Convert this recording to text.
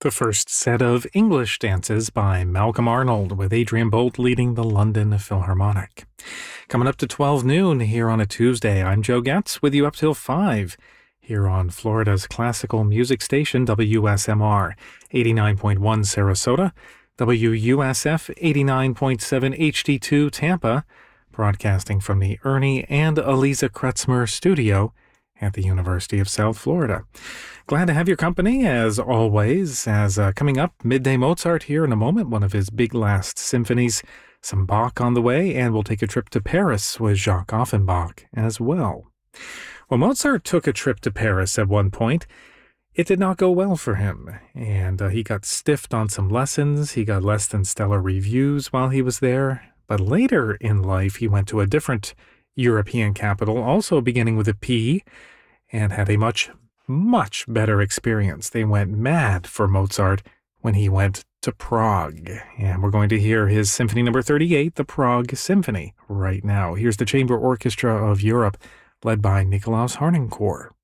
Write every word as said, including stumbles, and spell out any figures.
The first set of English dances by Malcolm Arnold with Adrian Bolt leading the London Philharmonic. Coming up to twelve noon here on a Tuesday, I'm Joe Getz with you up till five here on Florida's classical music station W S M R eighty-nine point one Sarasota, W U S F eighty-nine point seven H D two Tampa, broadcasting from the Ernie and Eliza Kretzmer studio at the University of South Florida. Glad to have your company, as always, as uh, coming up, Midday Mozart here in a moment, one of his big last symphonies, some Bach on the way, and we'll take a trip to Paris with Jacques Offenbach as well. Well, Mozart took a trip to Paris at one point. It did not go well for him, and uh, he got stiffed on some lessons. He got less than stellar reviews while he was there, but later in life, he went to a different European capital, also beginning with a P, and had a much, much better experience. They went mad for Mozart when he went to Prague. And we're going to hear his Symphony Number thirty-eight, the Prague Symphony, right now. Here's the Chamber Orchestra of Europe, led by Nikolaus Harnoncourt.